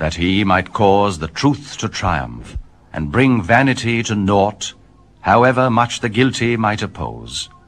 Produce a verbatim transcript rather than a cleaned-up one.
that he might cause the truth to triumph, and bring vanity to naught, however much the guilty might oppose.